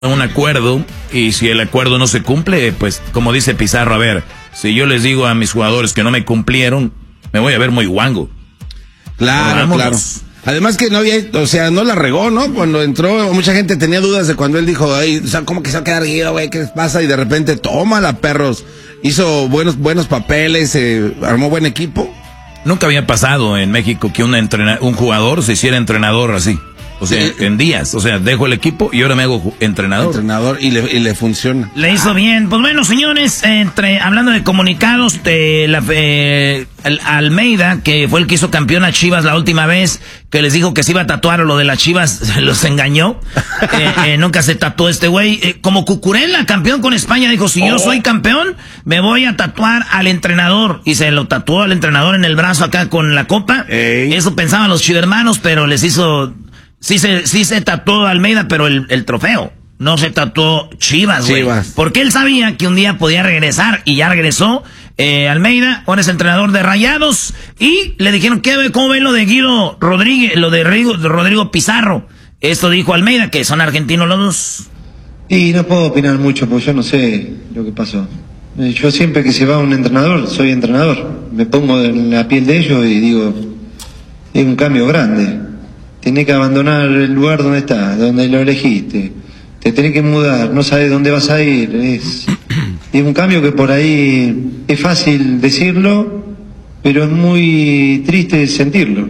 un acuerdo, y si el acuerdo no se cumple, pues como dice Pizarro, a ver, si yo les digo a mis jugadores que no me cumplieron, me voy a ver muy guango. Claro, claro. Además que no había, o sea, no la regó, ¿no? Cuando entró, mucha gente tenía dudas de cuando él dijo, ay, o sea, ¿cómo que se va a quedar Guido, güey? ¿Qué les pasa? Y de repente, tómala, perros. Hizo buenos papeles, armó buen equipo. Nunca había pasado en México que un jugador se hiciera entrenador así. O sea, en días. O sea, dejo el equipo y ahora me hago entrenador. Y le funciona. Le hizo bien. Pues bueno, señores, hablando de comunicados, de Almeida, que fue el que hizo campeón a Chivas la última vez, que les dijo que se iba a tatuar lo de las Chivas, los engañó. Nunca se tatuó este güey. Como Cucurella, campeón con España, dijo, si yo soy campeón, me voy a tatuar al entrenador. Y se lo tatuó al entrenador en el brazo acá con la copa. Eso pensaban los chivermanos, pero les hizo... Sí se tatuó Almeida, pero el trofeo. No se tatuó Chivas, güey. Porque él sabía que un día podía regresar y ya regresó. Almeida, ahora es entrenador de Rayados. Y le dijeron, ¿cómo ven lo de Guido Rodríguez, lo de Rodrigo Pizarro? Esto dijo Almeida, que son argentinos los dos. Y no puedo opinar mucho, porque yo no sé lo que pasó. Yo siempre que se va un entrenador, soy entrenador. Me pongo en la piel de ellos y digo, es un cambio grande. Tenés que abandonar el lugar donde estás, donde lo elegiste. Te tenés que mudar, no sabes dónde vas a ir. Es un cambio que por ahí es fácil decirlo, pero es muy triste sentirlo.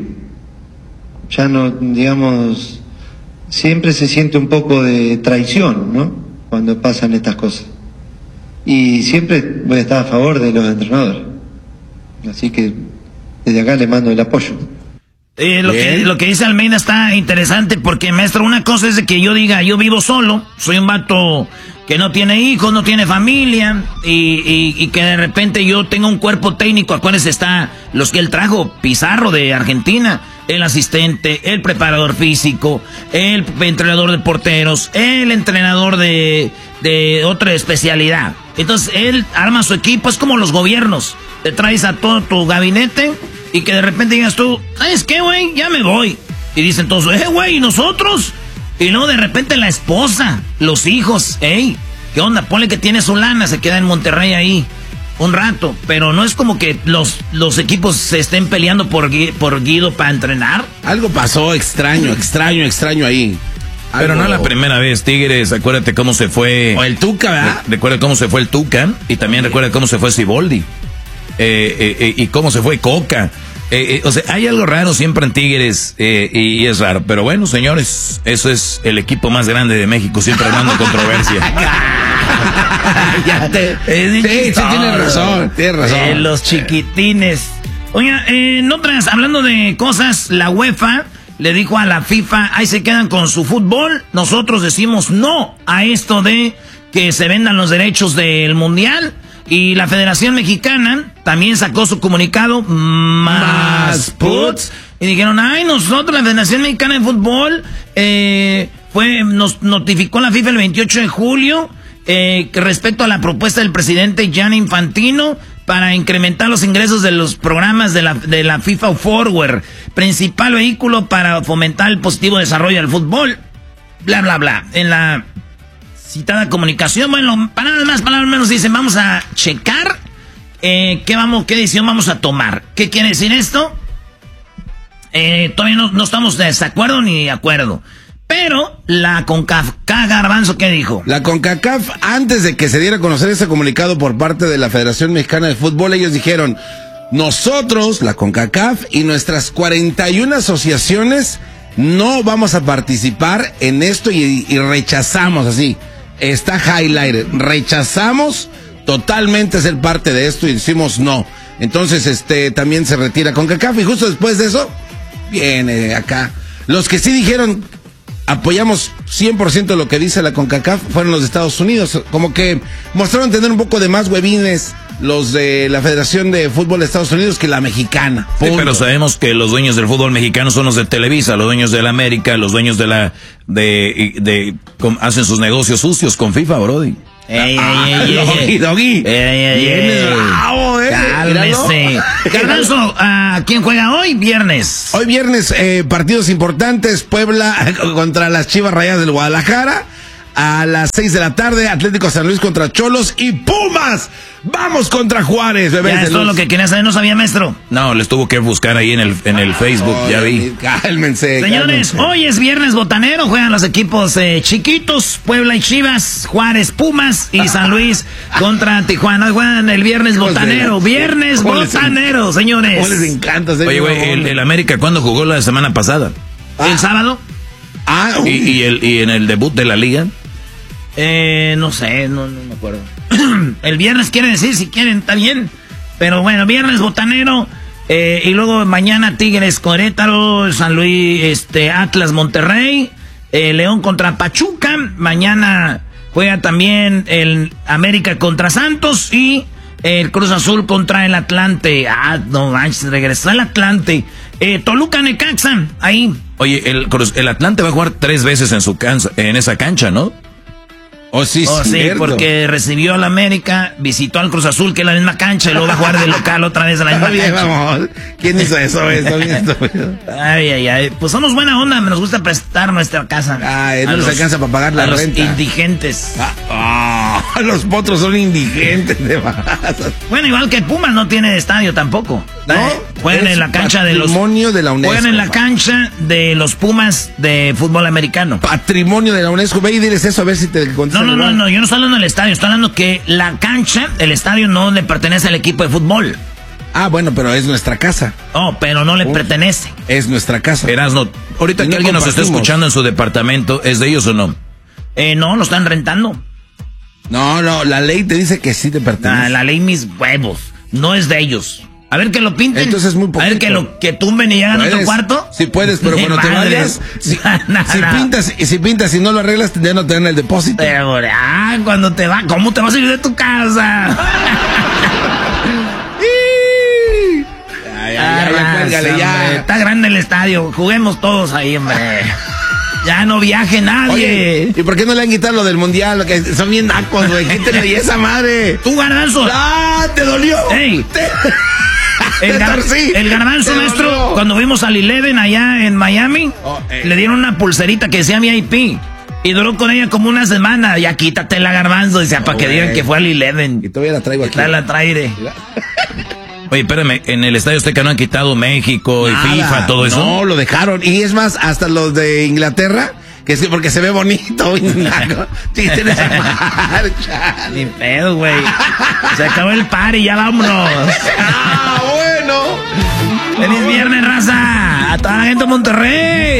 Ya no, digamos, siempre se siente un poco de traición, ¿no? Cuando pasan estas cosas. Y siempre voy a estar a favor de los entrenadores. Así que desde acá le mando el apoyo. Lo que dice Almeida está interesante porque, maestro, una cosa es de que yo diga, yo vivo solo, soy un vato que no tiene hijos, no tiene familia, y que de repente yo tenga un cuerpo técnico. Acuérdense, está los que él trajo, Pizarro de Argentina, el asistente, el preparador físico, el entrenador de porteros, el entrenador de otra especialidad. Entonces él arma su equipo, es como los gobiernos, te traes a todo tu gabinete y que de repente digas tú, ¿sabes qué, güey? Ya me voy. Y dicen todos, güey, ¿y nosotros? Y luego de repente la esposa, los hijos, ¿qué onda? Ponle que tiene su lana, se queda en Monterrey ahí un rato. Pero no es como que los equipos se estén peleando por Guido para entrenar. Algo pasó extraño ahí. Pero no es la primera vez, Tigres. Acuérdate cómo se fue... O el Tuca, ¿verdad? Recuerda cómo se fue el Tuca y también recuerda cómo se fue Siboldi. Y cómo se fue Coca. O sea, hay algo raro siempre en Tigres y es raro. Pero bueno, señores, eso es el equipo más grande de México, siempre hablando de controversia. Sí, tienes razón. Los chiquitines. Oiga, hablando de cosas, la UEFA le dijo a la FIFA, ahí se quedan con su fútbol. Nosotros decimos no a esto de que se vendan los derechos del Mundial. Y la Federación Mexicana también sacó su comunicado, más puts, y dijeron, nosotros, la Federación Mexicana de Fútbol, nos notificó la FIFA el 28 de julio, respecto a la propuesta del presidente Gianni Infantino para incrementar los ingresos de los programas de la FIFA Forward, principal vehículo para fomentar el positivo desarrollo del fútbol, bla, bla, bla. En la citada comunicación, bueno, palabras más, palabras menos, dicen, vamos a checar qué decisión vamos a tomar. ¿Qué quiere decir esto? Todavía no estamos de desacuerdo ni de acuerdo. Pero la CONCACAF, Garbanzo, ¿qué dijo? La CONCACAF, antes de que se diera a conocer ese comunicado por parte de la Federación Mexicana de Fútbol, ellos dijeron, nosotros, la CONCACAF y nuestras 41 asociaciones, no vamos a participar en esto y rechazamos así. Está highlighted. Rechazamos totalmente ser parte de esto y decimos no. Entonces, también se retira CONCACAF y justo después de eso, viene acá. Los que sí dijeron, apoyamos 100% lo que dice la CONCACAF, fueron los de Estados Unidos. Como que mostraron tener un poco de más huevines los de la Federación de Fútbol de Estados Unidos que la mexicana. Sí, pero sabemos que los dueños del fútbol mexicano son los de Televisa, los dueños de la América, los dueños hacen sus negocios sucios con FIFA, brody. Doggy. Vienes bravo, cálmese. Garbanzo, ¿quién juega hoy? Viernes. Hoy viernes, partidos importantes. Puebla contra las Chivas Rayadas del Guadalajara. A las 6 de la tarde, Atlético San Luis contra Cholos y Pumas. Vamos contra Juárez, bebés. Ya es todo lo que quería saber, ¿no sabía, maestro? No, les tuvo que buscar ahí en el Facebook, ya vi. Cálmense. Señores, hoy es viernes botanero, juegan los equipos chiquitos, Puebla y Chivas, Juárez, Pumas y San Luis contra Tijuana. Hoy juegan el viernes botanero, viernes botanero, señores. ¿Cómo les encanta? Oye, güey, el América, ¿cuándo jugó la semana pasada? ¿El sábado? ¿Y en el debut de la liga? No sé, no me acuerdo. El viernes quiere decir, si quieren, está bien. Pero bueno, viernes botanero. Y luego mañana Tigres Querétaro, San Luis, Atlas Monterrey, León contra Pachuca. Mañana juega también el América contra Santos y el Cruz Azul contra el Atlante. No manches, regresó el Atlante. Toluca Necaxa, ahí. Oye, el Atlante va a jugar 3 veces en esa cancha, ¿no? Sí, porque recibió al América, visitó al Cruz Azul, que es la misma cancha, y luego va a jugar de local otra vez a la misma cancha. Vamos. ¿Quién hizo eso? Ay. Pues somos buena onda, nos gusta prestar nuestra casa. No les alcanza para pagar la renta. Los indigentes. Los potros son indigentes de base. Bueno, igual que Pumas no tiene estadio tampoco. ¿No? Juegan en la cancha de los... Patrimonio de la UNESCO. Juegan en la cancha de los Pumas de fútbol americano. Patrimonio de la UNESCO. Ve y diles eso a ver si te contestan. No, yo no estoy hablando del estadio, estoy hablando que la cancha, el estadio no le pertenece al equipo de fútbol. Bueno, pero es nuestra casa. Pero no le pertenece. Es nuestra casa. Erasno, ahorita que alguien nos está escuchando en su departamento, ¿es de ellos o no? No, lo están rentando. No, la ley te dice que sí te pertenece. La ley mis huevos, no es de ellos. A ver que lo pinten. Entonces es muy poquito. A ver que tumben y llegan a otro cuarto. Sí puedes, pero cuando te vayas, si pintas y no lo arreglas, ya no te dan el depósito. Pero, cuando te va, ¿cómo te vas a ir de tu casa? Ya. Está grande el estadio, juguemos todos ahí, hombre. Ya no viaje nadie. Oye, ¿y por qué no le han quitado lo del mundial? Que son bien nacos, güey. Quítenle y esa madre. Tú, Garbanzo. ¿Te dolió? ¡Ey! El Garbanzo, maestro, cuando vimos al Eleven allá en Miami, le dieron una pulserita que decía VIP. Y duró con ella como una semana. Ya quítate la, Garbanzo, decía, para que digan que fue al Eleven. Y todavía la traigo aquí. La traire. Oye, espérame, en el Estadio Azteca no han quitado México y FIFA, todo eso. No, lo dejaron. Y es más, hasta los de Inglaterra, que es porque se ve bonito. Ni pedo, güey. Se acabó el party, ya vámonos. Bueno. ¡Feliz viernes, raza! ¡A toda la gente de Monterrey!